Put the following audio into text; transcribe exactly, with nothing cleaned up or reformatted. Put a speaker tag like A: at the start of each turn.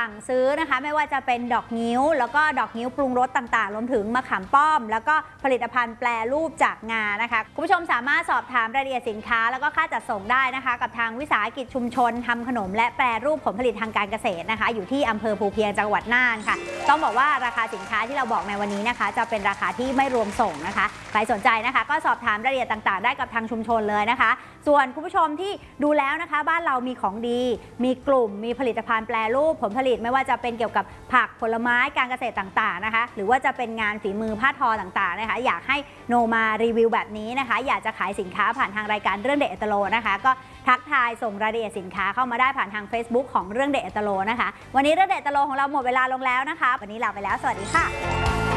A: สั่งซื้อนะคะไม่ว่าจะเป็นดอกงิ้วแล้วก็ดอกงิ้วปรุงรสต่างๆรวมถึงมะขามป้อมแล้วก็ผลิตภัณฑ์แปรรูปจากงานะคะคุณผู้ชมสามารถสอบถามรายละเอียดสินค้าแล้วก็ค่าจัดส่งได้นะคะกับทางวิสาหกิจชุมชนทำขนมและแปรรูปผลผลิตทางการเกษตรนะคะอยู่ที่อำเภอภูเพียงจังหวัดน่านค่ะต้องบอกว่าราคาสินค้าที่เราบอกในวันนี้นะคะจะเป็นราคาที่ไม่รวมส่งนะคะใครสนใจนะคะก็สอบถามรายละเอียดต่างๆได้กับทางชุมชนเลยนะคะส่วนคุณผู้ชมที่ดูแล้วนะคะบ้านเรามีของดีมีกลุ่มมีผลิตภัณฑ์แปรรูปผลผลิตไม่ว่าจะเป็นเกี่ยวกับผักผลไม้การเกษตรต่างๆนะคะหรือว่าจะเป็นงานฝีมือผ้าทอต่างๆนะคะอยากให้โนมารีวิวแบบนี้นะคะอยากจะขายสินค้าผ่านทางรายการเรื่องเด็ดเอตโลนะคะก็ทักทายส่งรายละเอียดสินค้าเข้ามาได้ผ่านทาง Facebook ของเรื่องเด็ดเอตโลนะคะวันนี้เรื่องเด็ดเอตโลของเราหมดเวลาลงแล้วนะคะวันนี้ลาไปแล้วสวัสดีค่ะ